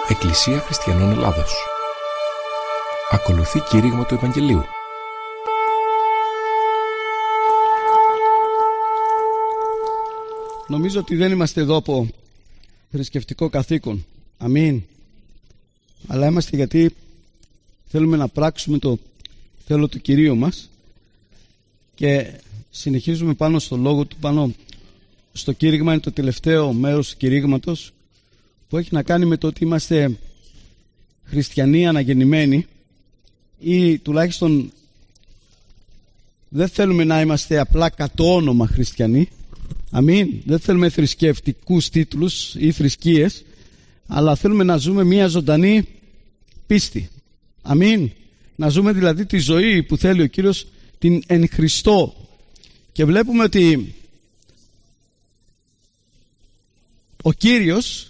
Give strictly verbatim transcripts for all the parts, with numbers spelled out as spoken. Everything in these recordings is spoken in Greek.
Εκκλησία Χριστιανών Ελλάδος. Ακολουθεί κήρυγμα του Ευαγγελίου. Νομίζω ότι δεν είμαστε εδώ από θρησκευτικό καθήκον. Αμήν. Αλλά είμαστε γιατί θέλουμε να πράξουμε το θέλω του Κυρίου μας και συνεχίζουμε πάνω στο λόγο του, πάνω στο κήρυγμα. Είναι το τελευταίο μέρος του κηρύγματος που έχει να κάνει με το ότι είμαστε χριστιανοί αναγεννημένοι, ή τουλάχιστον δεν θέλουμε να είμαστε απλά κατ' όνομα χριστιανοί. Αμήν. Δεν θέλουμε θρησκευτικούς τίτλους ή θρησκείες, αλλά θέλουμε να ζούμε μια ζωντανή πίστη. Αμήν. Να ζούμε δηλαδή τη ζωή που θέλει ο Κύριος, την εν Χριστώ. Και βλέπουμε ότι ο Κύριος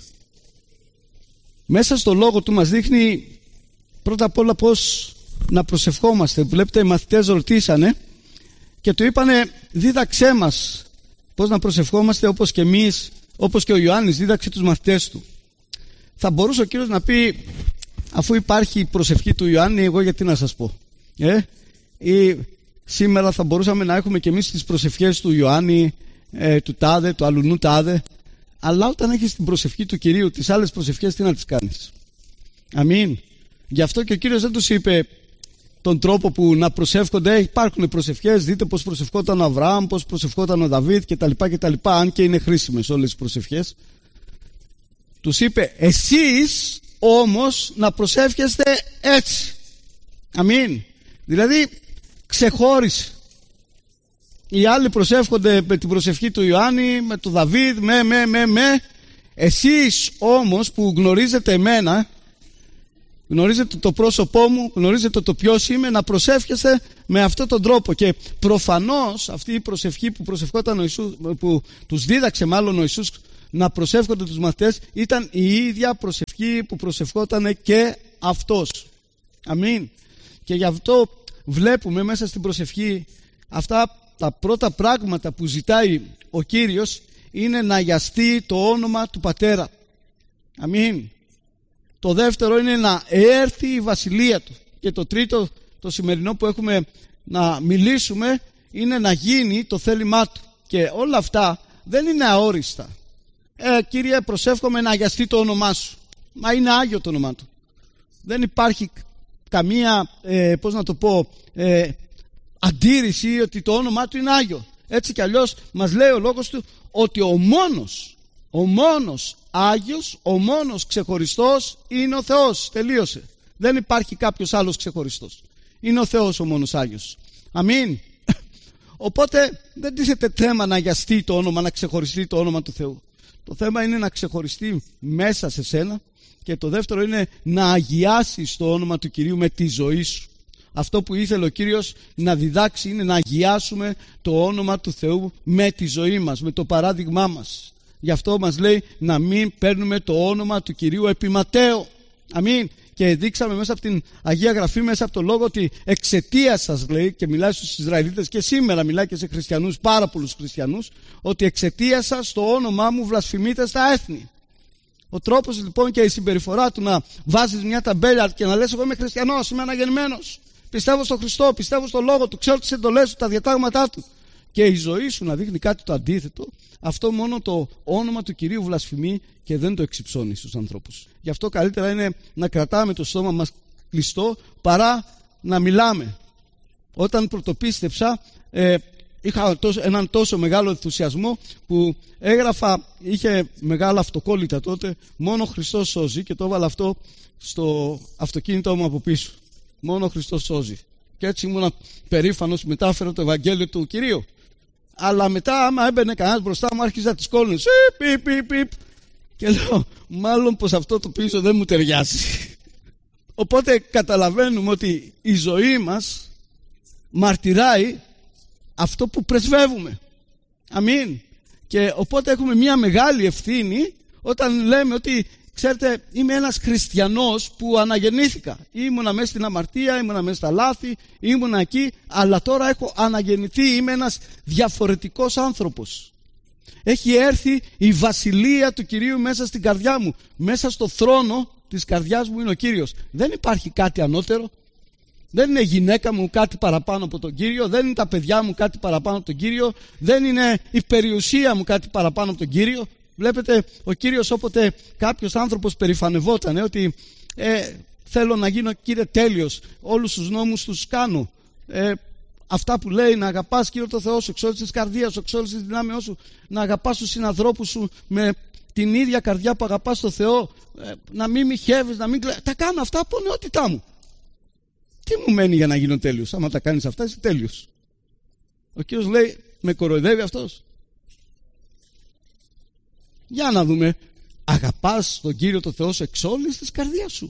μέσα στο λόγο του μας δείχνει πρώτα απ' όλα πώς να προσευχόμαστε. Βλέπετε, οι μαθητές ρωτήσανε και του είπανε δίδαξέ μας πώς να προσευχόμαστε, όπως και εμείς, όπως και ο Ιωάννης δίδαξε τους μαθητές του. Θα μπορούσε ο Κύριος να πει, αφού υπάρχει η προσευχή του Ιωάννη, εγώ γιατί να σας πω. Ε? Ή σήμερα θα μπορούσαμε να έχουμε και εμείς τις προσευχές του Ιωάννη, ε, του τάδε, του αλουνού τάδε. Αλλά όταν έχεις την προσευχή του Κυρίου, τις άλλες προσευχές τι να τις κάνεις. Αμήν. Γι' αυτό και ο Κύριος δεν τους είπε τον τρόπο που να προσεύχονται. Υπάρχουν προσευχές, δείτε πώς προσευχόταν ο Αβραάμ, πώς προσευχόταν ο Δαβίδ κτλ, κτλ, αν και είναι χρήσιμες όλες οι προσευχές. Τους είπε εσείς όμως να προσεύχεστε έτσι. Αμήν. Δηλαδή ξεχώρισε. Οι άλλοι προσεύχονται με την προσευχή του Ιωάννη, με του Δαβίδ, με, με, με, με. Εσείς όμως που γνωρίζετε εμένα, γνωρίζετε το πρόσωπό μου, γνωρίζετε το ποιος είμαι, να προσεύχεστε με αυτόν τον τρόπο. Και προφανώς αυτή η προσευχή που προσευχόταν ο Ιησούς, που τους δίδαξε μάλλον ο Ιησούς να προσεύχονται τους μαθητές, ήταν η ίδια προσευχή που προσευχόταν και αυτός. Αμήν. Και γι' αυτό βλέπουμε μέσα στην προσευχή αυτά τα πρώτα πράγματα που ζητάει ο Κύριος είναι να αγιαστεί το όνομα του Πατέρα. Αμήν. Το δεύτερο είναι να έρθει η βασιλεία του. Και το τρίτο, το σημερινό που έχουμε να μιλήσουμε, είναι να γίνει το θέλημά του. Και όλα αυτά δεν είναι αόριστα. Ε, Κύριε, προσεύχομαι να αγιαστεί το όνομά σου. Μα είναι άγιο το όνομά του. Δεν υπάρχει καμία, ε, πώς να το πω, ε, αντίρρηση ότι το όνομά του είναι άγιο. Έτσι κι αλλιώς μας λέει ο λόγος του ότι ο μόνος, ο μόνος Άγιος, ο μόνος ξεχωριστός είναι ο Θεός. Τελείωσε. Δεν υπάρχει κάποιος άλλος ξεχωριστός. Είναι ο Θεός ο μόνος Άγιος. Αμήν. Οπότε δεν τίθεται θέμα να αγιαστεί το όνομα, να ξεχωριστεί το όνομα του Θεού. Το θέμα είναι να ξεχωριστεί μέσα σε σένα, και το δεύτερο είναι να αγιάσεις το όνομα του Κυρίου με τη ζωή σου. Αυτό που ήθελε ο Κύριος να διδάξει είναι να αγιάσουμε το όνομα του Θεού με τη ζωή μας, με το παράδειγμά μας. Γι' αυτό μας λέει να μην παίρνουμε το όνομα του Κυρίου επιματέω. Αμήν. Και δείξαμε μέσα από την Αγία Γραφή, μέσα από το λόγο, ότι εξαιτίας σας, λέει, και μιλάει στους Ισραηλίτες και σήμερα μιλάει και σε χριστιανούς, πάρα πολλούς χριστιανούς, ότι εξαιτίας σας το όνομά μου βλασφημείται στα έθνη. Ο τρόπος λοιπόν και η συμπεριφορά του να βάζεις μια ταμπέλα και να λες εγώ είμαι χριστιανός, είμαι αναγεννημένος, πιστεύω στον Χριστό, πιστεύω στον λόγο του, ξέρω τις εντολές του, τα διατάγματά του, και η ζωή σου να δείχνει κάτι το αντίθετο, αυτό μόνο το όνομα του Κυρίου βλασφημεί και δεν το εξυψώνει στους ανθρώπους. Γι' αυτό καλύτερα είναι να κρατάμε το στόμα μας κλειστό παρά να μιλάμε. Όταν πρωτοπίστεψα, ε, είχα τόσο, έναν τόσο μεγάλο ενθουσιασμό που έγραφα, είχε μεγάλα αυτοκόλλητα τότε, μόνο ο Χριστός σώζει, και το έβαλα αυτό στο αυτοκίνητό μου από πίσω. Μόνο ο Χριστός σώζει. Και έτσι ήμουν περήφανος, μετάφερα το Ευαγγέλιο του Κυρίου. Αλλά μετά, άμα έμπαινε κανένας μπροστά μου, άρχιζα να τις κόλλουν. Πιπ, πιπ, πιπ. Και λέω, μάλλον πως αυτό το πίσω δεν μου ταιριάζει. Οπότε καταλαβαίνουμε ότι η ζωή μας μαρτυράει αυτό που πρεσβεύουμε. Αμήν. Και οπότε έχουμε μια μεγάλη ευθύνη όταν λέμε ότι, ξέρετε, είμαι ένας χριστιανός που αναγεννήθηκα. Ήμουνα μέσα στην αμαρτία, ήμουνα μέσα στα λάθη, ήμουνα εκεί, αλλά τώρα έχω αναγεννηθεί, είμαι ένας διαφορετικός άνθρωπος. Έχει έρθει η βασιλεία του Κυρίου μέσα στην καρδιά μου, μέσα στο θρόνο της καρδιάς μου είναι ο Κύριος. Δεν υπάρχει κάτι ανώτερο. Δεν είναι η γυναίκα μου κάτι παραπάνω από τον Κύριο. Δεν είναι τα παιδιά μου κάτι παραπάνω από τον Κύριο. Δεν είναι η περιουσία μου κάτι παραπάνω από τον Κύριο. Βλέπετε, ο Κύριος, όποτε κάποιος άνθρωπος περηφανευόταν ότι ε, θέλω να γίνω, Κύριε, τέλειος, όλους τους νόμους τους κάνω, ε, αυτά που λέει, να αγαπάς, Κύριο το Θεό σου εξ όλης της καρδίας σου, εξ όλης της δυνάμεώς σου, να αγαπάς τους συνανθρώπους σου με την ίδια καρδιά που αγαπάς το Θεό, ε, να μην μοιχεύεις, να μην κλαις. Τα κάνω αυτά από νεότητά μου. Τι μου μένει για να γίνω τέλειος? Άμα τα κάνεις αυτά, είσαι τέλειος. Ο Κύριος λέει, με κοροϊδεύει αυτός? Για να δούμε. Αγαπάς τον Κύριο το Θεό σου εξ όλης της καρδιάς σου.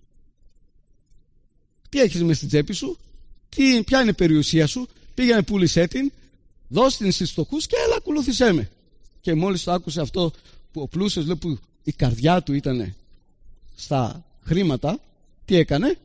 Τι έχεις μες στην τσέπη σου? Τι, ποια είναι η περιουσία σου? Πήγαινε, πούλησέ την, δώσ' την στις φτωχούς και έλα, ακολούθησέ με. Και μόλις το άκουσε αυτό, που ο πλούσιος, λέει, που η καρδιά του ήταν στα χρήματα, τι έκανε?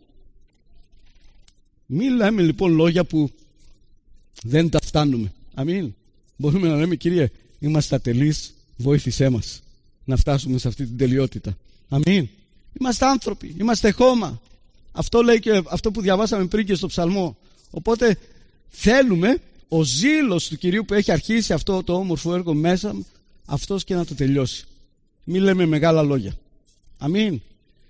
Μην λέμε λοιπόν λόγια που δεν τα φτάνουμε. Αμήν. Μπορούμε να λέμε, Κύριε, είμαστε ατελείς, βοήθησέ μας να φτάσουμε σε αυτή την τελειότητα. Αμήν. Είμαστε άνθρωποι, είμαστε χώμα. Αυτό λέει και αυτό που διαβάσαμε πριν και στο ψαλμό. Οπότε θέλουμε ο ζήλος του Κυρίου που έχει αρχίσει αυτό το όμορφο έργο μέσα, αυτός και να το τελειώσει. Μην λέμε μεγάλα λόγια. Αμήν.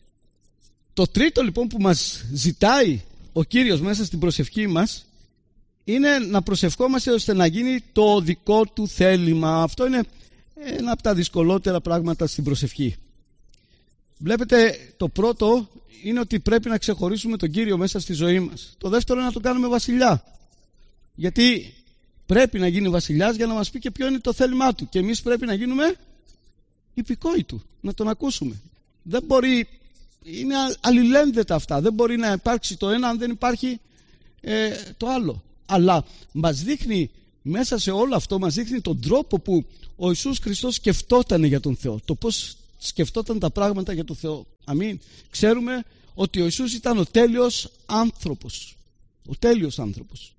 Το τρίτο λοιπόν που μας ζητάει ο Κύριος μέσα στην προσευχή μας είναι να προσευχόμαστε ώστε να γίνει το δικό του θέλημα. Αυτό είναι ένα από τα δυσκολότερα πράγματα στην προσευχή. Βλέπετε, το πρώτο είναι ότι πρέπει να ξεχωρίσουμε τον Κύριο μέσα στη ζωή μας. Το δεύτερο είναι να τον κάνουμε βασιλιά. Γιατί πρέπει να γίνει βασιλιάς για να μας πει και ποιο είναι το θέλημά του. Και εμείς πρέπει να γίνουμε υπηκόοι του, να τον ακούσουμε. Δεν μπορεί, είναι αλληλένδετα αυτά. Δεν μπορεί να υπάρξει το ένα αν δεν υπάρχει ε, το άλλο. Αλλά μας δείχνει, μέσα σε όλο αυτό μας δείχνει τον τρόπο που ο Ιησούς Χριστός σκεφτόταν για τον Θεό. Το πώς σκεφτόταν τα πράγματα για τον Θεό. Αμήν. Ξέρουμε ότι ο Ιησούς ήταν ο τέλειος άνθρωπος. Ο τέλειος άνθρωπος.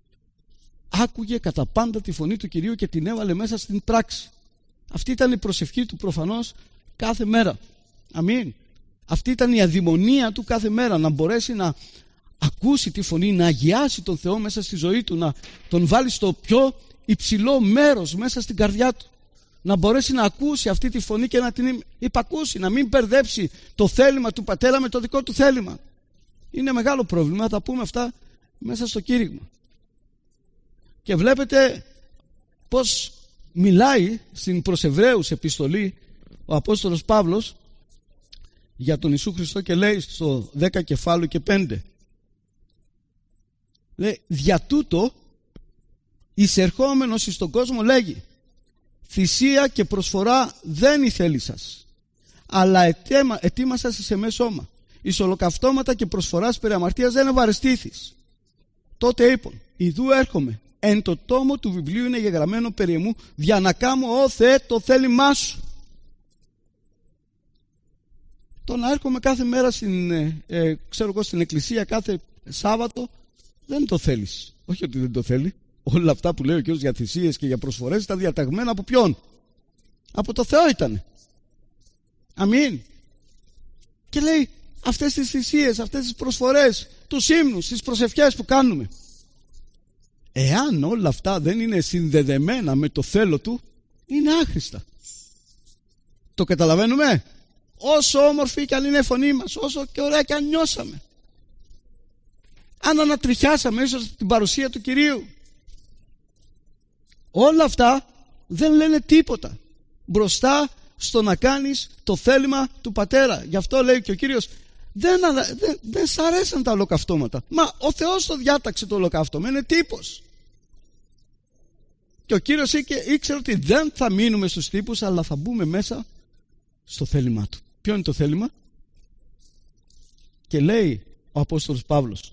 Άκουγε κατά πάντα τη φωνή του Κυρίου και την έβαλε μέσα στην πράξη. Αυτή ήταν η προσευχή του προφανώς κάθε μέρα. Αμήν. Αυτή ήταν η αδειμονία του κάθε μέρα, να μπορέσει να ακούσει τη φωνή, να αγιάσει τον Θεό μέσα στη ζωή του, να τον βάλει στο πιο υψηλό μέρος μέσα στην καρδιά του, να μπορέσει να ακούσει αυτή τη φωνή και να την υπακούσει, να μην μπερδέψει το θέλημα του Πατέρα με το δικό του θέλημα. Είναι μεγάλο πρόβλημα, θα τα πούμε αυτά μέσα στο κήρυγμα. Και βλέπετε πως μιλάει στην προς Εβραίους επιστολή ο Απόστολος Παύλος για τον Ιησού Χριστό και λέει στο δέκα κεφάλαιο και πέντε, λέει, δια τούτο εισερχόμενος εις τον κόσμο λέγει, θυσία και προσφορά δεν ηθέλησας, αλλά ετέμα, ετοίμασας εις εμέ σώμα, εις ολοκαυτώματα και προσφοράς περί αμαρτίας δεν ευαρεστήθης. Τότε είπον, ιδού έρχομαι, εν το τόμο του βιβλίου είναι γεγραμμένο περί εμού, δια να κάμω, ω Θεέ, το θέλημά σου. Το να έρχομαι κάθε μέρα στην, ε, ε, ξέρω εγώ, στην εκκλησία κάθε Σάββατο δεν το θέλεις. Όχι ότι δεν το θέλει. Όλα αυτά που λέει ο Κύριος για θυσίες και για προσφορές ήταν διαταγμένα από ποιον? Από το Θεό ήταν. Αμήν. Και λέει αυτές τις θυσίες, αυτές τις προσφορές, τους ύμνους, τις προσευχές που κάνουμε, εάν όλα αυτά δεν είναι συνδεδεμένα με το θέλω του, είναι άχρηστα. Το καταλαβαίνουμε? Όσο όμορφη κι αν είναι η φωνή μας, όσο και ωραία κι αν νιώσαμε, αν ανατριχιάσαμε ίσως την παρουσία του Κυρίου, όλα αυτά δεν λένε τίποτα μπροστά στο να κάνεις το θέλημα του Πατέρα. Γι' αυτό λέει και ο Κύριος, δεν, δεν, δεν σ' αρέσαν τα ολοκαυτώματα. Μα ο Θεός το διάταξε το ολοκαύτωμα, είναι τύπος. Και ο Κύριος ήξερε ότι δεν θα μείνουμε στους τύπους, αλλά θα μπούμε μέσα στο θέλημά του. Ποιο είναι το θέλημα? Και λέει ο Απόστολος Παύλος,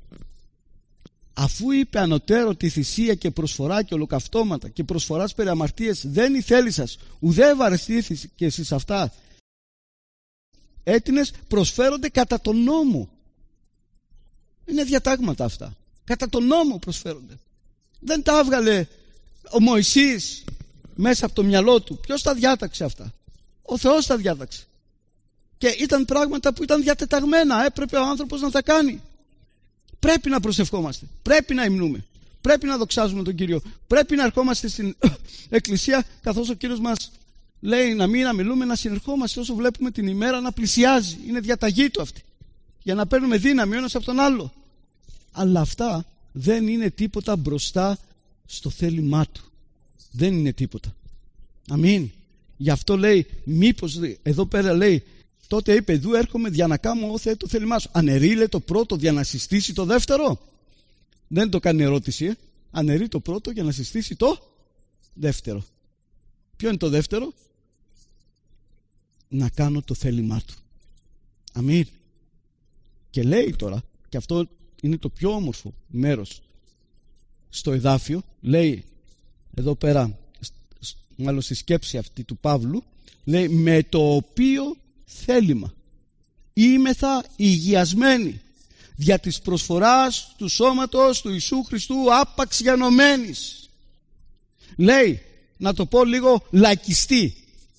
αφού είπε ανωτέρω τη θυσία και προσφορά και ολοκαυτώματα και προσφοράς περί αμαρτίες δεν ηθέλησας, ουδέ ευαρεστήθης και εσείς αυτά έτεινες, προσφέρονται κατά τον νόμο. Είναι διατάγματα αυτά. Κατά τον νόμο προσφέρονται. Δεν τα έβγαλε ο Μωυσής μέσα από το μυαλό του. Ποιος τα διάταξε αυτά? Ο Θεός τα διάταξε. Και ήταν πράγματα που ήταν διατεταγμένα, έπρεπε ο άνθρωπος να τα κάνει. Πρέπει να προσευχόμαστε, πρέπει να υμνούμε, πρέπει να δοξάζουμε τον Κύριο, πρέπει να ερχόμαστε στην εκκλησία, καθώς ο Κύριος μας λέει να μην αμιλούμε, να συνερχόμαστε όσο βλέπουμε την ημέρα να πλησιάζει. Είναι διαταγή του αυτή, για να παίρνουμε δύναμη ο ένας από τον άλλο. Αλλά αυτά δεν είναι τίποτα μπροστά στο θέλημά του. Δεν είναι τίποτα. Αμήν. Γι' αυτό λέει, μήπως εδώ πέρα λέει, τότε είπε, «Δου έρχομαι δια να κάνω ο Θεέ το θέλημά σου». Αναιρεί το πρώτο για να συστήσει το δεύτερο. Δεν το κάνει ερώτηση. Ε. Αναιρεί το πρώτο για να συστήσει το δεύτερο. Ποιο είναι το δεύτερο? Να κάνω το θέλημά του. Αμήν. Και λέει τώρα, και αυτό είναι το πιο όμορφο μέρος στο εδάφιο, λέει εδώ πέρα, μάλλον στη σκέψη αυτή του Παύλου, λέει, με το οποίο θέλημα είμεθα υγιασμένοι δια της προσφοράς του σώματος του Ιησού Χριστού άπαξ γενομένης. Λέει, να το πω λίγο λαϊκιστή,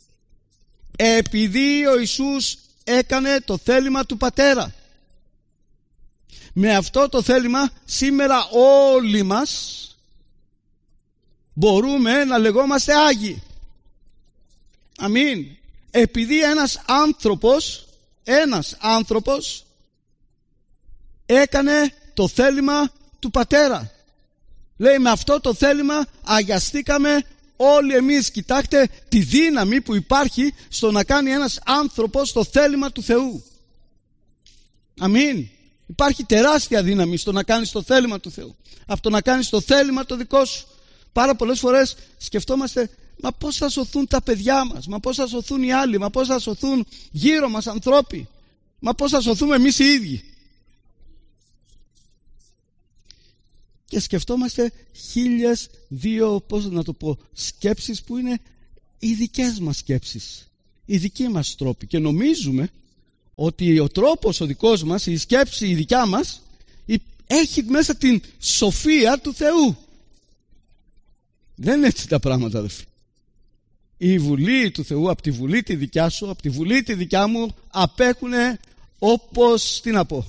επειδή ο Ιησούς έκανε το θέλημα του Πατέρα, με αυτό το θέλημα σήμερα όλοι μας μπορούμε να λεγόμαστε Άγιοι. Αμήν. Επειδή ένας άνθρωπος, ένας άνθρωπος έκανε το θέλημα του Πατέρα. Λέει, με αυτό το θέλημα αγιαστήκαμε όλοι εμείς. Κοιτάξτε τη δύναμη που υπάρχει στο να κάνει ένας άνθρωπος το θέλημα του Θεού. Αμήν. Υπάρχει τεράστια δύναμη στο να κάνεις το θέλημα του Θεού. Αυτό να κάνεις το θέλημα το δικό σου. Πάρα πολλές φορές σκεφτόμαστε, μα πώς θα σωθούν τα παιδιά μας, μα πώς θα σωθούν οι άλλοι, μα πώς θα σωθούν γύρω μας ανθρώποι, μα πώς θα σωθούμε εμείς οι ίδιοι. Και σκεφτόμαστε χίλιες δύο, πώς να το πω, σκέψεις που είναι οι δικές μας σκέψεις, οι δικοί μας τρόποι, και νομίζουμε ότι ο τρόπος ο δικός μας, η σκέψη η δικιά μας, έχει μέσα την σοφία του Θεού. Δεν είναι έτσι τα πράγματα, αδελφοί. Η βουλή του Θεού από τη βουλή τη δικιά σου, από τη βουλή τη δικιά μου, απέχουν όπως, τι να πω,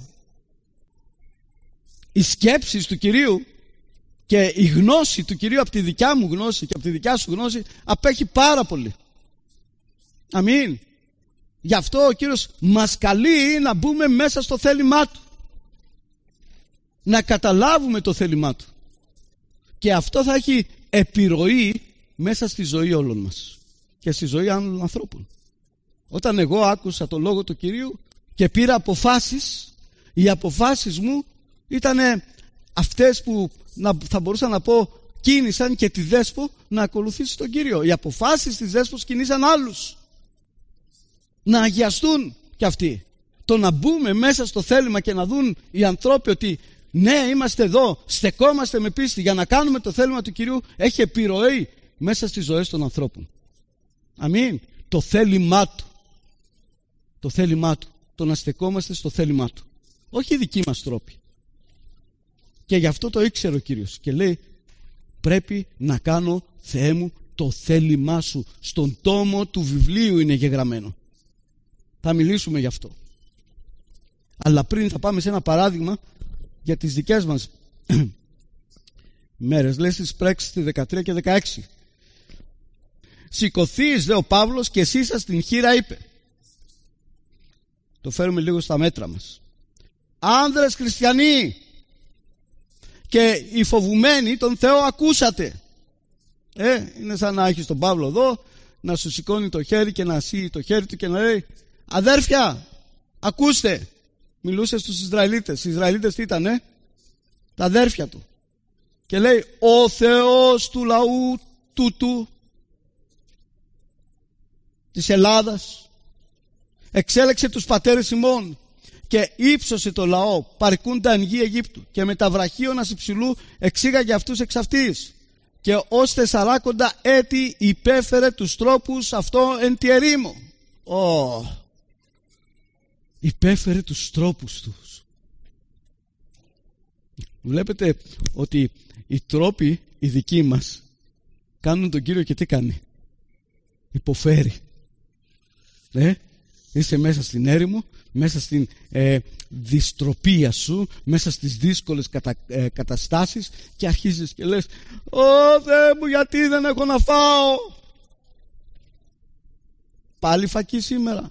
οι σκέψεις του Κυρίου και η γνώση του Κυρίου από τη δικιά μου γνώση και από τη δικιά σου γνώση απέχει πάρα πολύ. Αμήν. Γι' αυτό ο Κύριος μας καλεί να μπούμε μέσα στο θέλημά Του, να καταλάβουμε το θέλημά Του, και αυτό θα έχει επιρροή μέσα στη ζωή όλων μας και στη ζωή άλλων ανθρώπων. Όταν εγώ άκουσα το λόγο του Κυρίου και πήρα αποφάσεις, οι αποφάσεις μου ήταν αυτές που να, θα μπορούσα να πω κίνησαν και τη Δέσπο να ακολουθήσει τον Κύριο. Οι αποφάσεις της Δέσπος κίνησαν άλλους να αγιαστούν κι αυτοί. Το να μπούμε μέσα στο θέλημα και να δουν οι ανθρώποι ότι ναι, είμαστε εδώ, στεκόμαστε με πίστη για να κάνουμε το θέλημα του Κυρίου, έχει επιρροή μέσα στις ζωές των ανθρώπων. Αμήν. Το θέλημά Του. Το θέλημά Του. Το να στεκόμαστε στο θέλημά Του. Όχι οι δικοί μας τρόποι. Και γι' αυτό το ήξερε ο Κύριος και λέει, πρέπει να κάνω, Θεέ μου, το θέλημά Σου. Στον τόμο του βιβλίου είναι γεγραμμένο. Θα μιλήσουμε γι' αυτό. Αλλά πριν θα πάμε σε ένα παράδειγμα για τις δικές μας μέρες. Λέει στις πράξεις δεκατρία και δεκαέξι. Σηκωθείς, λέει ο Παύλος, και εσύ σας την χείρα είπε. Το φέρουμε λίγο στα μέτρα μας. Άνδρες χριστιανοί και οι φοβουμένοι τον Θεό ακούσατε. Ε, είναι σαν να έχεις τον Παύλο εδώ, να σου σηκώνει το χέρι και να σύει το χέρι του και να λέει, αδέρφια, ακούστε. Μιλούσε στους Ισραηλίτες. Οι Ισραηλίτες τι ήτανε? Τα αδέρφια του. Και λέει, ο Θεός του λαού τούτου της Ελλάδας εξέλεξε τους πατέρες ημών και ύψωσε το λαό παρικούντα εν γη Αιγύπτου, και με τα βραχίωνας υψηλού εξήγαγε αυτούς εξ αυτής, και ως τεσσαράκοντα έτη υπέφερε τους τρόπους αυτό εν τη ερήμο. Oh. Υπέφερε τους τρόπους τους. Βλέπετε ότι οι τρόποι οι δικοί μας κάνουν τον Κύριο και τι κάνει? Υποφέρει. Ε? Είσαι μέσα στην έρημο, μέσα στην ε, δυστροπία σου, μέσα στις δύσκολες κατα, ε, καταστάσεις, και αρχίζεις και λες: «Ω Θεέ μου, γιατί δεν έχω να φάω?» Πάλι φακή σήμερα.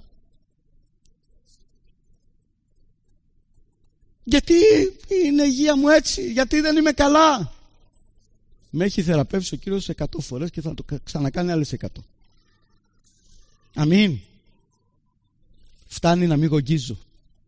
Γιατί είναι η υγεία μου έτσι, γιατί δεν είμαι καλά? Με έχει θεραπεύσει ο Κύριος εκατό φορές και θα το ξανακάνει άλλες εκατό. Αμήν. Φτάνει να μην γογγίζω.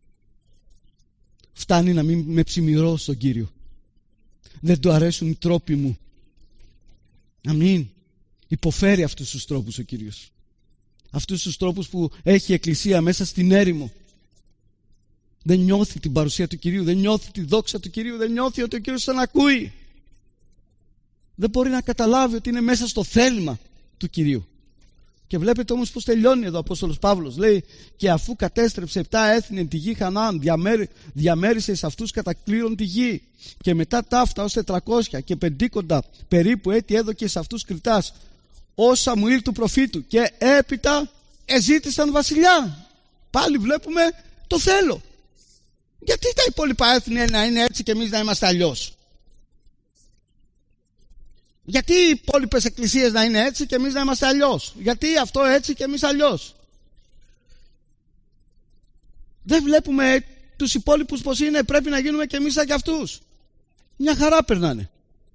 Φτάνει να μην με ψημυρώ στον Κύριο. Δεν του αρέσουν οι τρόποι μου. Αμήν. Υποφέρει αυτούς τους τρόπους ο Κύριος. Αυτούς τους τρόπους που έχει η Εκκλησία μέσα στην έρημο. Δεν νιώθει την παρουσία του Κυρίου, δεν νιώθει τη δόξα του Κυρίου, δεν νιώθει ότι ο Κύριος τον ακούει. Δεν μπορεί να καταλάβει ότι είναι μέσα στο θέλημα του Κυρίου. Και βλέπετε όμως πως τελειώνει εδώ ο Απόστολος Παύλος. Λέει: «Και αφού κατέστρεψε επτά έθνη εν τη γη Χαναάν, διαμέρι, διαμέρισε εις αυτούς κατακλήρων τη γη. Και μετά ταύτα ως τετρακόσια και πεντήκοντα περίπου έτη έδωκε σε αυτούς κριτάς, ως Σαμουήλ του προφήτου. Και έπειτα εζήτησαν βασιλιά». Πάλι βλέπουμε το θέλω. Γιατί τα υπόλοιπα έθνη να είναι έτσι και εμείς να είμαστε αλλιώς? Γιατί οι υπόλοιπες εκκλησίες να είναι έτσι και εμείς να είμαστε αλλιώς? Γιατί αυτό έτσι και εμείς αλλιώς? Δεν βλέπουμε τους υπόλοιπους πως είναι, πρέπει να γίνουμε και εμείς σαν κι αυτούς? Μια χαρά περνάνε.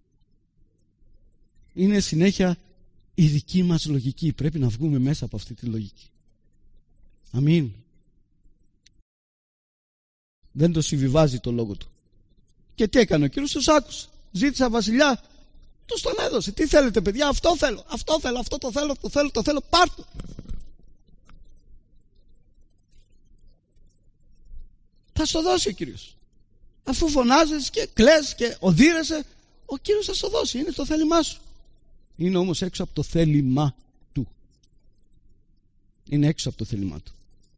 Είναι συνέχεια η δική μας λογική. Πρέπει να βγούμε μέσα από αυτή τη λογική. Αμήν. Δεν το συμβιβάζει το λόγο του. Και τι έκανε ο Κύριος? Τους άκουσε. Ζήτησα βασιλιά, τους τον έδωσε. Τι θέλετε παιδιά? Αυτό θέλω, αυτό θέλω, αυτό το θέλω, το θέλω, το θέλω, πάρ' το. Θα σου δώσει ο Κύριος. Αφού φωνάζεις και κλαις και οδύρεσαι, ο Κύριος θα σου δώσει. Είναι το θέλημά σου. Είναι όμως έξω από το θέλημά του. Είναι έξω από το θέλημά του.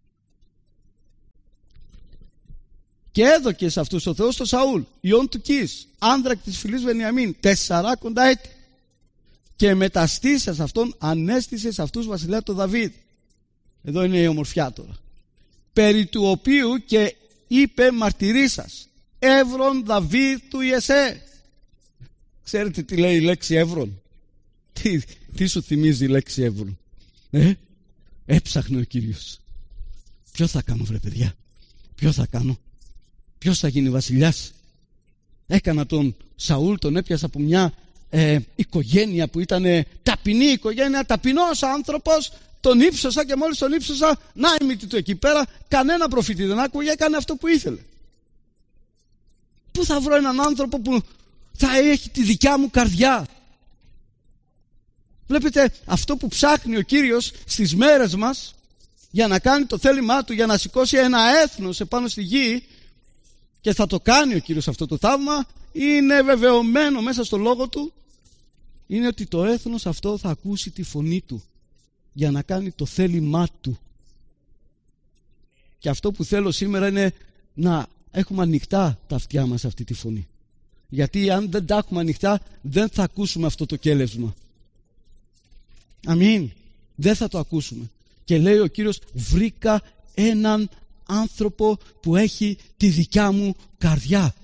Και έδωκε σε αυτούς ο Θεός τον Σαούλ, ιόν του Κις, άνδρα της φυλής Βενιαμίν, τεσσαράκοντα έτη. Και μεταστήσε σε αυτόν, ανέστησε σε αυτούς βασιλέα τον Δαβίδ. Εδώ είναι η ομορφιά τώρα. Περί του οποίου και είπε μαρτυρήσας, Εύρον Δαβίδ του Ιεσέ. Ξέρετε τι λέει η λέξη Εύρον? Τι, τι σου θυμίζει η λέξη Εύρον? Ε? Έψαχνε ο Κύριος. Ποιο θα κάνω βρε παιδιά? Ποιο θα κάνω? Ποιος θα γίνει βασιλιάς? Έκανα τον Σαούλ, τον έπιασα από μια ε, οικογένεια που ήταν ταπεινή οικογένεια, ταπεινός άνθρωπος. Τον ύψωσα και μόλις τον ύψωσα, να η μύτη του εκεί πέρα, κανένα προφήτη δεν άκουγε, έκανε αυτό που ήθελε. Πού θα βρω έναν άνθρωπο που θα έχει τη δικιά μου καρδιά? Βλέπετε, αυτό που ψάχνει ο Κύριος στις μέρες μας για να κάνει το θέλημά του, για να σηκώσει ένα έθνος επάνω στη γη, και θα το κάνει ο Κύριος αυτό το θαύμα, είναι βεβαιωμένο μέσα στο λόγο του, είναι ότι το έθνος αυτό θα ακούσει τη φωνή του για να κάνει το θέλημά του. Και αυτό που θέλω σήμερα είναι να έχουμε ανοιχτά τα αυτιά μας αυτή τη φωνή. Γιατί αν δεν τα έχουμε ανοιχτά, δεν θα ακούσουμε αυτό το κέλευσμα. Αμήν. Δεν θα το ακούσουμε. Και λέει ο Κύριος, βρήκα έναν άνθρωπο που έχει τη δικιά μου καρδιά.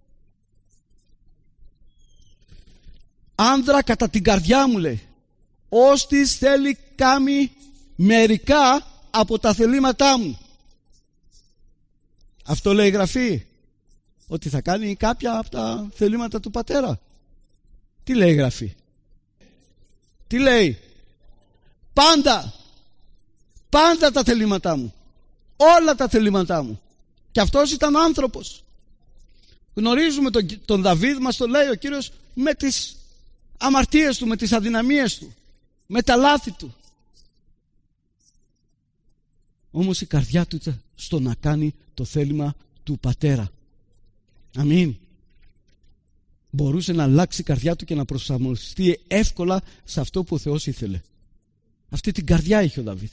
Άνδρα κατά την καρδιά μου, λέει, ώστις θέλει κάμει μερικά από τα θελήματά μου. Αυτό λέει η Γραφή, ότι θα κάνει κάποια από τα θελήματα του πατέρα? Τι λέει η Γραφή? Τι λέει? Πάντα, πάντα τα θελήματά μου, όλα τα θελήματά μου. Και αυτός ήταν άνθρωπος. Γνωρίζουμε τον, τον Δαβίδ, μας το λέει ο Κύριος, με τις αμαρτίες του, με τις αδυναμίες του, με τα λάθη του. Όμως η καρδιά του ήταν στο να κάνει το θέλημα του πατέρα. Αμήν. Μπορούσε να αλλάξει η καρδιά του και να προσαρμοστεί εύκολα σε αυτό που ο Θεός ήθελε. Αυτή την καρδιά είχε ο Δαβίδ.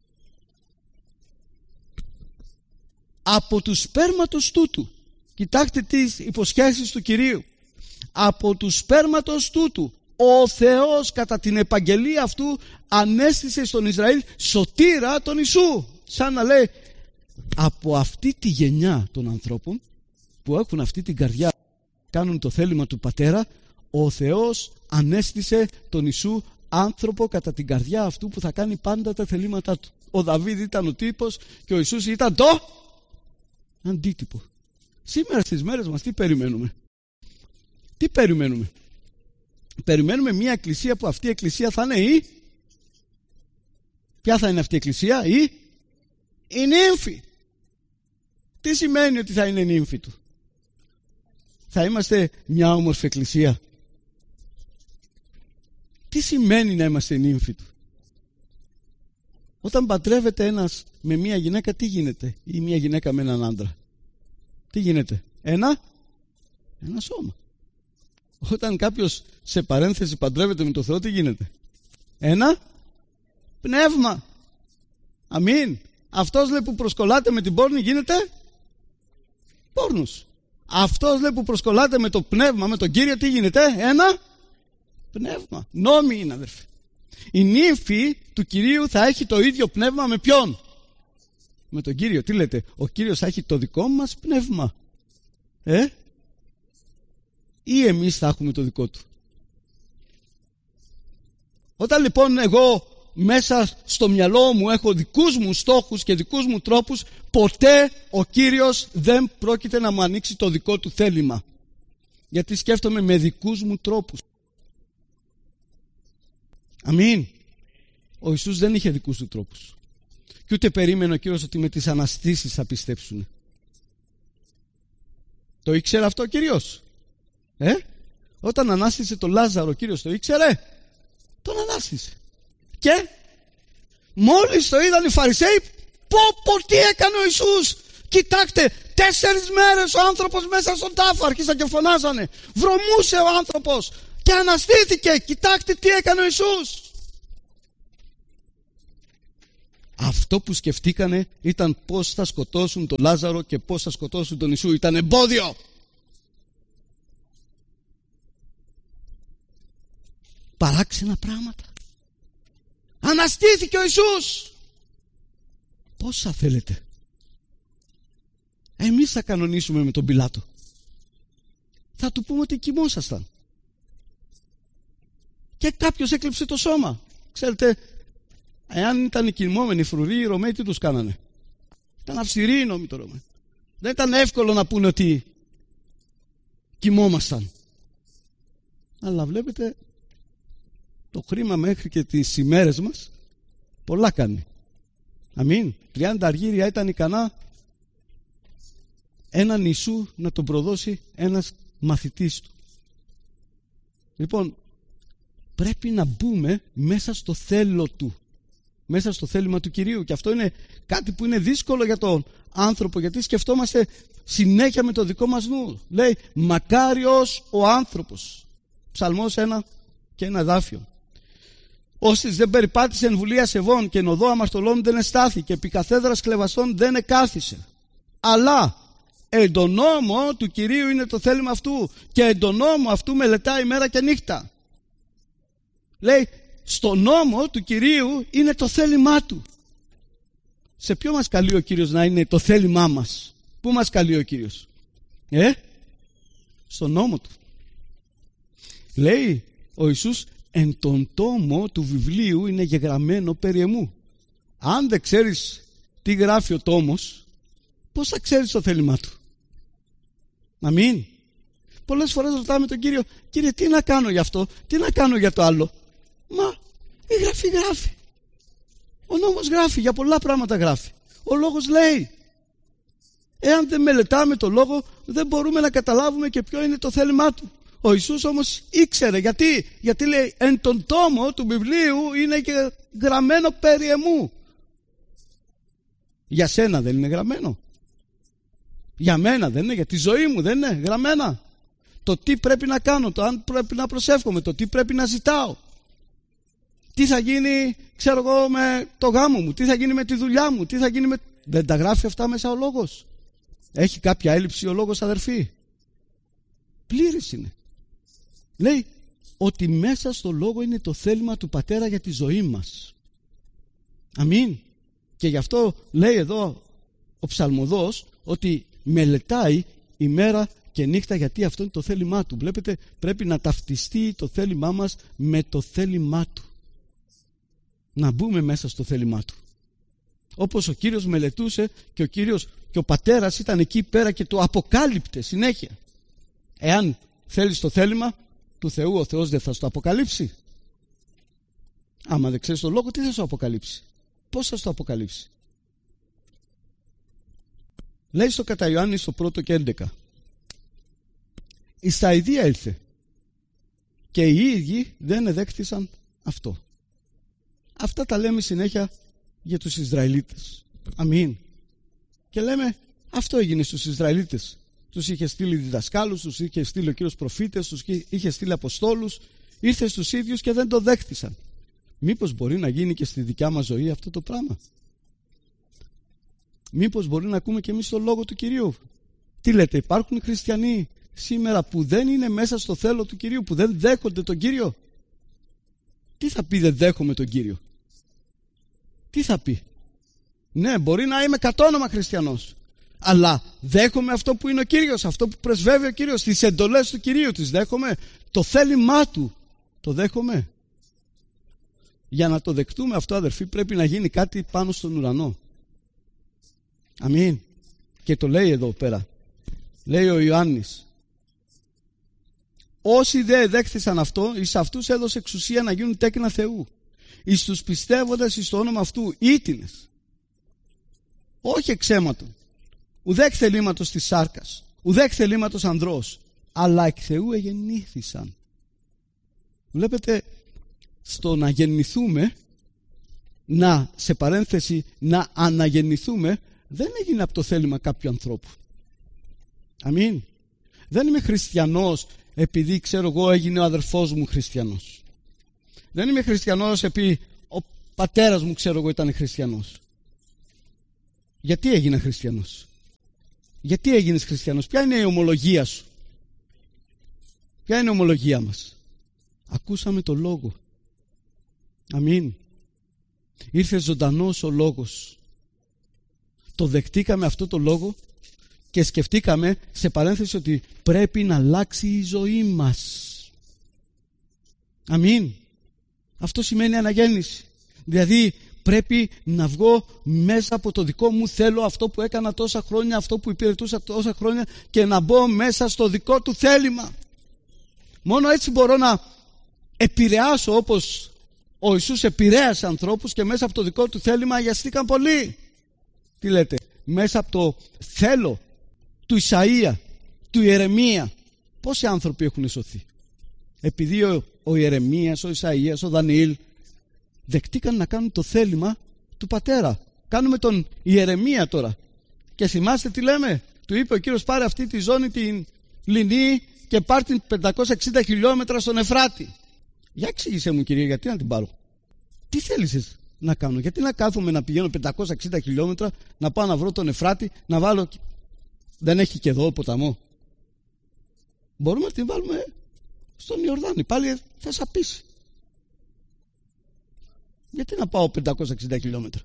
Από του σπέρματος τούτου, κοιτάξτε τις υποσχέσεις του Κυρίου, από του σπέρματος τούτου ο Θεός κατά την επαγγελία αυτού ανέστησε στον Ισραήλ σωτήρα τον Ιησού. Σαν να λέει, από αυτή τη γενιά των ανθρώπων που έχουν αυτή την καρδιά, κάνουν το θέλημα του Πατέρα, ο Θεός ανέστησε τον Ιησού άνθρωπο κατά την καρδιά αυτού που θα κάνει πάντα τα θελήματά του. Ο Δαβίδ ήταν ο τύπος και ο Ιησούς ήταν το αντίτυπο. Σήμερα στις μέρες μας τι περιμένουμε? Τι περιμένουμε? Περιμένουμε μια εκκλησία που αυτή η εκκλησία θα είναι η... Ποια θα είναι αυτή η εκκλησία? Η, η νύμφη. Τι σημαίνει ότι θα είναι η νύμφη του? Θα είμαστε μια όμορφη εκκλησία? Τι σημαίνει να είμαστε η νύμφη του? Όταν παντρεύεται ένας με μια γυναίκα, τι γίνεται? Ή μια γυναίκα με έναν άντρα, τι γίνεται? Ένα, ένα σώμα. Όταν κάποιος σε παρένθεση παντρεύεται με τον Θεό, τι γίνεται? Ένα πνεύμα. Αμήν. Αυτός λέει που προσκολάται με την πόρνη γίνεται πόρνος. Αυτός λέει που προσκολάται με το πνεύμα, με τον Κύριο, τι γίνεται? Ένα πνεύμα. Νόμοι είναι, αδερφοί. Η νύμφη του Κυρίου θα έχει το ίδιο πνεύμα με ποιον? Με τον Κύριο. Τι λέτε? Ο Κύριος θα έχει το δικό μας πνεύμα, ε? Ή εμείς θα έχουμε το δικό του? Όταν λοιπόν εγώ μέσα στο μυαλό μου έχω δικούς μου στόχους και δικούς μου τρόπους, ποτέ ο Κύριος δεν πρόκειται να μου ανοίξει το δικό του θέλημα, γιατί σκέφτομαι με δικούς μου τρόπους. Αμήν. Ο Ιησούς δεν είχε δικούς του τρόπους και ούτε περίμενε ο Κύριος ότι με τις αναστήσεις θα πιστέψουν. Το ήξερε αυτό ο Κύριος, ε? Όταν ανάστησε τον Λάζαρο, ο Κύριος το ήξερε? Τον ανάστησε. Και μόλις το είδαν οι Φαρισαίοι, πω πω τι έκανε ο Ιησούς, κοιτάξτε, τέσσερις μέρες ο άνθρωπος μέσα στον τάφο, αρχίσαν και φωνάζανε, βρωμούσε ο άνθρωπος και αναστήθηκε, κοιτάξτε τι έκανε ο Ιησούς. Αυτό που σκεφτήκανε ήταν πώς θα σκοτώσουν τον Λάζαρο και πώς θα σκοτώσουν τον Ιησού. Ήταν εμπόδιο. Παράξενα πράγματα. Αναστήθηκε ο Ιησούς. Πόσα θέλετε? Εμείς θα κανονίσουμε με τον Πιλάτο. Θα του πούμε ότι κοιμόσασταν και κάποιος έκλεψε το σώμα. Ξέρετε, εάν ήταν οι κοιμόμενοι φρουροί, οι Ρωμαίοι τι τους κάνανε? Ήταν αυστηροί οι νόμοι των Ρωμαίων. Δεν ήταν εύκολο να πούνε ότι κοιμόμασταν. Αλλά βλέπετε, το χρήμα μέχρι και τις ημέρες μας πολλά κάνει. Αμήν. τριάντα αργύρια ήταν ικανά έναν Ιησού να τον προδώσει ένας μαθητής του. Λοιπόν, πρέπει να μπούμε μέσα στο θέλω του, μέσα στο θέλημα του Κυρίου, και αυτό είναι κάτι που είναι δύσκολο για τον άνθρωπο, γιατί σκεφτόμαστε συνέχεια με το δικό μας νου. Λέει μακάριος ο άνθρωπος, Ψαλμός ένα και ένα εδάφιο, όσοι δεν περιπάτησε εν βουλία σεβών και εν οδό αμαρτωλών δεν εστάθη και επί καθέδρας κλεβαστών δεν εκάθισε, αλλά εν τον νόμο του Κυρίου είναι το θέλημα αυτού και εν τον νόμο αυτού μελετάει μέρα και νύχτα. Λέει, στο νόμο του Κυρίου είναι το θέλημά του. Σε ποιο μας καλεί ο Κύριος να είναι το θέλημά μας? Πού μας καλεί ο Κύριος? Ε? Στο νόμο του. Λέει ο Ιησούς, εν τον τόμο του βιβλίου είναι γεγραμμένο περί εμού. Αν δεν ξέρεις τι γράφει ο τόμος, πώς θα ξέρεις το θέλημά του? Αμήν. Πολλές φορές ρωτάμε τον Κύριο, Κύριε, τι να κάνω για αυτό, τι να κάνω για το άλλο? Μα η γραφή γράφει. Ο νόμος γράφει, για πολλά πράγματα γράφει. Ο λόγος λέει. Εάν δεν μελετάμε το λόγο, δεν μπορούμε να καταλάβουμε και ποιο είναι το θέλημά του. Ο Ιησούς όμως ήξερε. Γιατί? Γιατί λέει, εν τον τόμο του βιβλίου είναι και γραμμένο περί εμού. Για σένα δεν είναι γραμμένο? Για μένα δεν είναι? Για τη ζωή μου δεν είναι γραμμένα? Το τι πρέπει να κάνω, το αν πρέπει να προσεύχομαι, το τι πρέπει να ζητάω, τι θα γίνει, ξέρω εγώ, με το γάμο μου, τι θα γίνει με τη δουλειά μου, τι θα γίνει με... Δεν τα γράφει αυτά μέσα ο λόγος? Έχει κάποια έλλειψη ο λόγος, αδερφοί? Πλήρης είναι. Λέει ότι μέσα στο λόγο είναι το θέλημα του Πατέρα για τη ζωή μας. Αμήν. Και γι' αυτό λέει εδώ ο ψαλμοδός ότι μελετάει ημέρα και νύχτα, γιατί αυτό είναι το θέλημά του. Βλέπετε, πρέπει να ταυτιστεί το θέλημά μας με το θέλημά του. Να μπούμε μέσα στο θέλημά του. Όπως ο Κύριος μελετούσε και ο Κύριος και ο Πατέρας ήταν εκεί πέρα και το αποκάλυπτε συνέχεια. Εάν θέλεις το θέλημα του Θεού, ο Θεός δεν θα σου το αποκαλύψει. Άμα δεν ξέρεις το λόγο, τι θα σου αποκαλύψει? Πώς θα σου το αποκαλύψει? Λέει στο κατά Ιωάννη στο πρώτο και έντεκα, εις τα ιδία ήλθε και οι ίδιοι δεν εδέχθησαν αυτό. Αυτά τα λέμε συνέχεια για τους Ισραηλίτες. Αμήν. Και λέμε, αυτό έγινε στους Ισραηλίτες. Τους είχε στείλει διδασκάλους, τους είχε στείλει ο Κύριος προφήτες, τους είχε στείλει αποστόλους, ήρθε στους ίδιους και δεν το δέχτησαν. Μήπως μπορεί να γίνει και στη δικιά μας ζωή αυτό το πράγμα? Μήπως μπορεί να ακούμε και εμείς το λόγο του Κυρίου? Τι λέτε, υπάρχουν χριστιανοί σήμερα που δεν είναι μέσα στο θέλω του Κυρίου, που δεν δέχονται τον Κύριο? Τι θα πει δεν δέχομαι τον Κύριο? Τι θα πει? Ναι, μπορεί να είμαι κατόνομα χριστιανός, αλλά δέχομαι αυτό που είναι ο Κύριος, αυτό που πρεσβεύει ο Κύριος, τις εντολές του Κυρίου τις δέχομαι, το θέλημά του το δέχομαι. Για να το δεκτούμε αυτό, αδερφοί, πρέπει να γίνει κάτι πάνω στον ουρανό. Αμήν. Και το λέει εδώ πέρα, λέει ο Ιωάννης, όσοι δεν δέχθησαν αυτό, εις αυτούς έδωσε εξουσία να γίνουν τέκνα Θεού, εις τους πιστεύοντας εις το όνομα αυτού ήτινες, όχι εξαίματον, ουδέκ θελήματος της σάρκας, ουδέκ θελήματος ανδρός, αλλά εκ Θεού εγεννήθησαν. Βλέπετε, στο να γεννηθούμε, να, σε παρένθεση, να αναγεννηθούμε, δεν έγινε από το θέλημα κάποιου ανθρώπου. Αμήν. Δεν είμαι χριστιανός επειδή, ξέρω εγώ, έγινε ο αδερφός μου χριστιανός. Δεν είμαι χριστιανός επειδή ο πατέρας μου, ξέρω εγώ, ήταν χριστιανός. Γιατί έγινα χριστιανός? Γιατί έγινες χριστιανός? Ποια είναι η ομολογία σου? Ποια είναι η ομολογία μας? Ακούσαμε το λόγο. Αμήν. Ήρθε ζωντανός ο λόγος. Το δεχτήκαμε αυτό το λόγο και σκεφτήκαμε, σε παρένθεση, ότι πρέπει να αλλάξει η ζωή μας. Αμήν. Αυτό σημαίνει αναγέννηση. Δηλαδή πρέπει να βγω μέσα από το δικό μου θέλω, αυτό που έκανα τόσα χρόνια, αυτό που υπηρετούσα τόσα χρόνια, και να μπω μέσα στο δικό του θέλημα. Μόνο έτσι μπορώ να επηρεάσω, όπως ο Ιησούς επηρέασε ανθρώπους και μέσα από το δικό του θέλημα αγιαστήκαν πολλοί. Τι λέτε? Μέσα από το θέλω του Ισαΐα, του Ιερεμία, πόσοι άνθρωποι έχουν σωθεί? Επειδή ο, ο Ιερεμίας, ο Ισαΐας, ο Δανιήλ δεκτήκαν να κάνουν το θέλημα του πατέρα. Κάνουμε τον Ιερεμία τώρα. Και θυμάστε τι λέμε? Του είπε ο Κύριος, πάρε αυτή τη ζώνη την Λινή και πάρ' την πεντακόσια εξήντα χιλιόμετρα στον Εφράτη. Για εξήγησέ μου, Κύριε, γιατί να την πάρω? Τι θέλεις να κάνω? Γιατί να κάθομαι να πηγαίνω πεντακόσια εξήντα χιλιόμετρα, να πάω να βρω τον Εφράτη, να βάλω... Δεν έχει και εδώ ποταμό? Μπορούμε να την βάλουμε στον Ιορδάνη, πάλι θα σαπίσει. Γιατί να πάω πεντακόσια εξήντα χιλιόμετρα?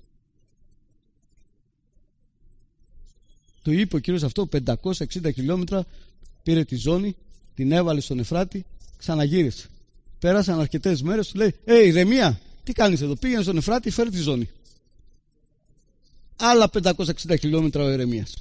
Του είπε ο Κύριος αυτό, πεντακόσια εξήντα χιλιόμετρα, πήρε τη ζώνη, την έβαλε στον Εφράτη, ξαναγύρισε. Πέρασαν αρκετές μέρες, του λέει, «Ε, Ιρεμία, τι κάνεις εδώ? Πήγαινε στον Εφράτη, φέρει τη ζώνη». Άλλα πεντακόσια εξήντα χιλιόμετρα ο Ιερεμίας.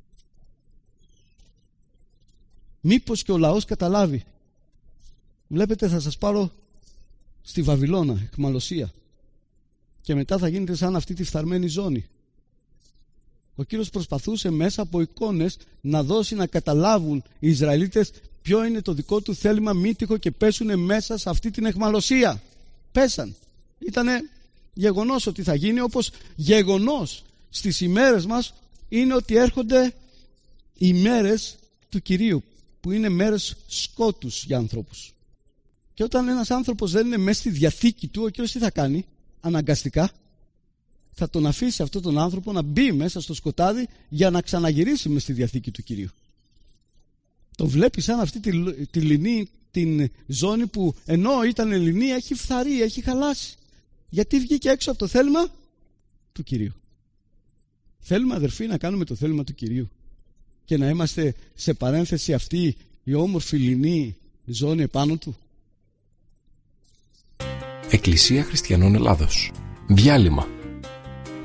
Μήπως και ο λαός καταλάβει? Βλέπετε, θα σας πάρω στη Βαβυλώνα, αιχμαλωσία, και μετά θα γίνετε σαν αυτή τη φθαρμένη ζώνη. Ο Κύριος προσπαθούσε μέσα από εικόνες να δώσει να καταλάβουν οι Ισραηλίτες ποιο είναι το δικό του θέλημα, μη τυχο και πέσουνε μέσα σε αυτή την αιχμαλωσία. Πέσαν. Ήτανε γεγονός ότι θα γίνει, όπως γεγονός στις ημέρες μας είναι ότι έρχονται οι μέρες του Κυρίου, που είναι μέρες σκότους για ανθρώπους. Και όταν ένας άνθρωπος δεν είναι μέσα στη διαθήκη του, ο Κύριος τι θα κάνει? Αναγκαστικά θα τον αφήσει αυτόν τον άνθρωπο να μπει μέσα στο σκοτάδι για να ξαναγυρίσει μες στη διαθήκη του Κυρίου. Τον βλέπει σαν αυτή τη, τη λινή, την ζώνη που ενώ ήταν λινή έχει φθαρεί, έχει χαλάσει. Γιατί βγήκε έξω από το θέλημα του Κυρίου. Θέλουμε, αδερφοί, να κάνουμε το θέλημα του Κυρίου και να είμαστε σε παρένθεση αυτή η όμορφη λινή ζώνη επάνω του. Εκκλησία Χριστιανών Ελλάδος. Διάλειμμα.